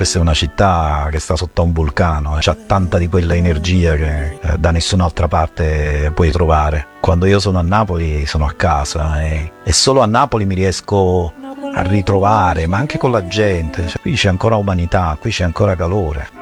Questa è una città che sta sotto un vulcano, c'ha tanta di quella energia che da nessun'altra parte puoi trovare. Quando io sono a Napoli sono a casa e solo a Napoli mi riesco a ritrovare, ma anche con la gente. Cioè, qui c'è ancora umanità, qui c'è ancora calore.